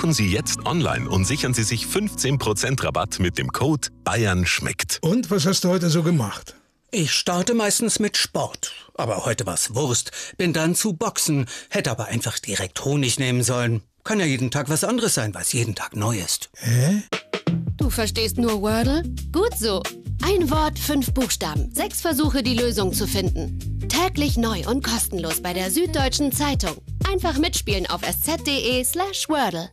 Buchen Sie jetzt online und sichern Sie sich 15% Rabatt mit dem Code BAYERNSCHMECKT. Und was hast du heute so gemacht? Ich starte meistens mit Sport. Aber heute war's Wurst. Bin dann zu Boxen. Hätte aber einfach direkt Honig nehmen sollen. Kann ja jeden Tag was anderes sein, weil es jeden Tag neu ist. Hä? Du verstehst nur Wordle? Gut so. Ein Wort, 5 Buchstaben. 6 Versuche, die Lösung zu finden. Täglich neu und kostenlos bei der Süddeutschen Zeitung. Einfach mitspielen auf sz.de/Wordle.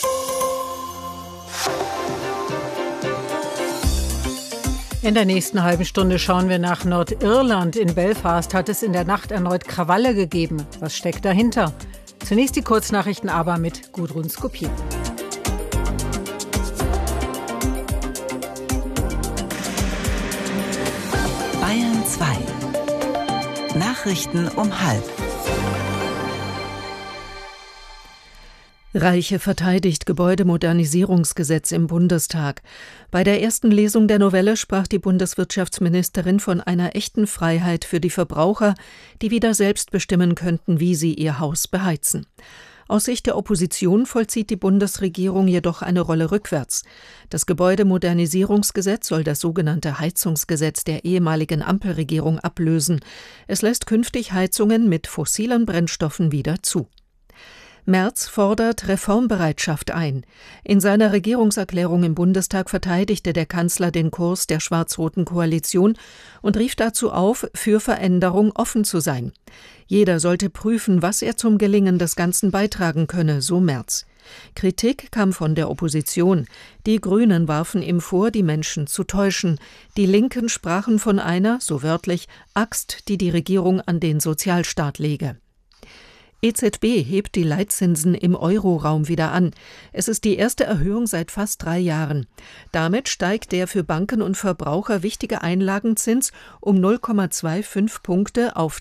In der nächsten halben Stunde schauen wir nach Nordirland. In Belfast hat es in der Nacht erneut Krawalle gegeben. Was steckt dahinter? Zunächst die Kurznachrichten aber mit Gudrun Skopin. Bayern 2. Nachrichten um 12:30. Reiche verteidigt Gebäudemodernisierungsgesetz im Bundestag. Bei der ersten Lesung der Novelle sprach die Bundeswirtschaftsministerin von einer echten Freiheit für die Verbraucher, die wieder selbst bestimmen könnten, wie sie ihr Haus beheizen. Aus Sicht der Opposition vollzieht die Bundesregierung jedoch eine Rolle rückwärts. Das Gebäudemodernisierungsgesetz soll das sogenannte Heizungsgesetz der ehemaligen Ampelregierung ablösen. Es lässt künftig Heizungen mit fossilen Brennstoffen wieder zu. Merz fordert Reformbereitschaft ein. In seiner Regierungserklärung im Bundestag verteidigte der Kanzler den Kurs der schwarz-roten Koalition und rief dazu auf, für Veränderung offen zu sein. Jeder sollte prüfen, was er zum Gelingen des Ganzen beitragen könne, so Merz. Kritik kam von der Opposition. Die Grünen warfen ihm vor, die Menschen zu täuschen. Die Linken sprachen von einer, so wörtlich, Axt, die die Regierung an den Sozialstaat lege. EZB hebt die Leitzinsen im Euroraum wieder an. Es ist die erste Erhöhung seit fast 3 Jahren. Damit steigt der für Banken und Verbraucher wichtige Einlagenzins um 0,25 Punkte auf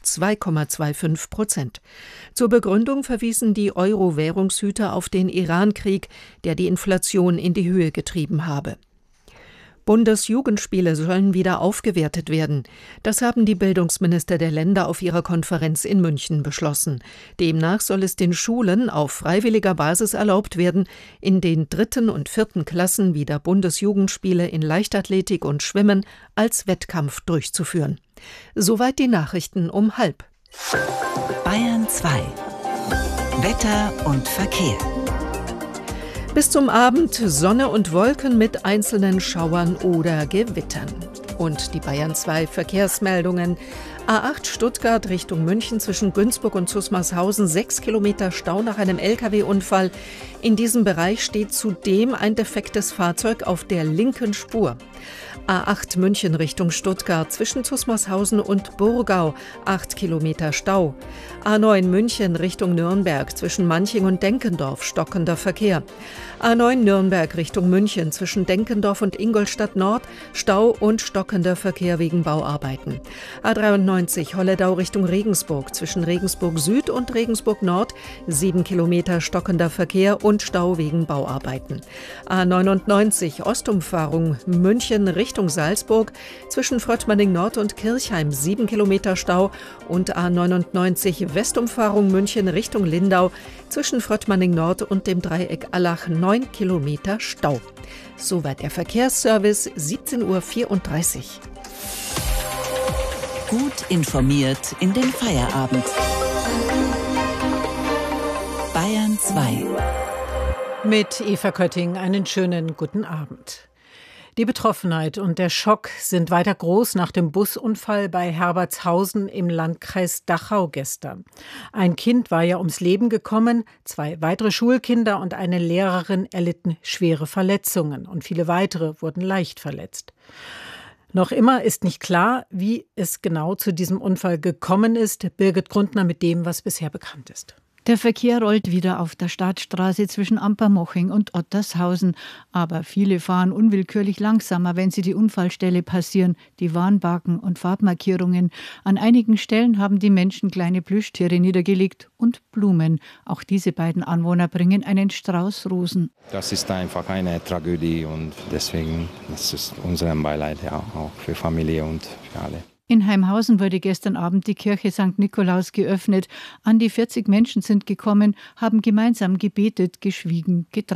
2,25%. Zur Begründung verwiesen die Euro-Währungshüter auf den Iran-Krieg, der die Inflation in die Höhe getrieben habe. Bundesjugendspiele sollen wieder aufgewertet werden. Das haben die Bildungsminister der Länder auf ihrer Konferenz in München beschlossen. Demnach soll es den Schulen auf freiwilliger Basis erlaubt werden, in den 3. und 4. Klassen wieder Bundesjugendspiele in Leichtathletik und Schwimmen als Wettkampf durchzuführen. Soweit die Nachrichten um 12:30. Bayern 2. Wetter und Verkehr. Bis zum Abend Sonne und Wolken mit einzelnen Schauern oder Gewittern. Und die Bayern 2 Verkehrsmeldungen. A8 Stuttgart Richtung München zwischen Günzburg und Zusmarshausen 6 Kilometer Stau nach einem Lkw-Unfall. In diesem Bereich steht zudem ein defektes Fahrzeug auf der linken Spur. A8 München Richtung Stuttgart zwischen Zusmarshausen und Burgau 8 Kilometer Stau. A9 München Richtung Nürnberg zwischen Manching und Denkendorf stockender Verkehr. A9 Nürnberg Richtung München zwischen Denkendorf und Ingolstadt Nord Stau und stockender Verkehr wegen Bauarbeiten. A93 Holledau Richtung Regensburg zwischen Regensburg Süd und Regensburg Nord 7 Kilometer stockender Verkehr und Stau wegen Bauarbeiten. A99 Ostumfahrung München Richtung Salzburg zwischen Fröttmanning Nord und Kirchheim 7 Kilometer Stau und A99 Westumfahrung München Richtung Lindau zwischen Fröttmanning Nord und dem Dreieck Allach 9 Kilometer Stau. Soweit der Verkehrsservice, 17:34 Uhr. Gut informiert in den Feierabend. Bayern 2. Mit Eva Kötting einen schönen guten Abend. Die Betroffenheit und der Schock sind weiter groß nach dem Busunfall bei Herbertshausen im Landkreis Dachau gestern. Ein Kind war ja ums Leben gekommen, 2 weitere Schulkinder und eine Lehrerin erlitten schwere Verletzungen und viele weitere wurden leicht verletzt. Noch immer ist nicht klar, wie es genau zu diesem Unfall gekommen ist. Birgit Grundner mit dem, was bisher bekannt ist. Der Verkehr rollt wieder auf der Stadtstraße zwischen Ampermoching und Ottershausen. Aber viele fahren unwillkürlich langsamer, wenn sie die Unfallstelle passieren. Die Warnbalken und Farbmarkierungen. An einigen Stellen haben die Menschen kleine Plüschtiere niedergelegt und Blumen. Auch diese beiden Anwohner bringen einen Strauß Rosen. Das ist einfach eine Tragödie und deswegen ist es unser Beileid, ja, auch für Familie und für alle. In Heimhausen wurde gestern Abend die Kirche St. Nikolaus geöffnet. An die 40 Menschen sind gekommen, haben gemeinsam gebetet, geschwiegen, getragen.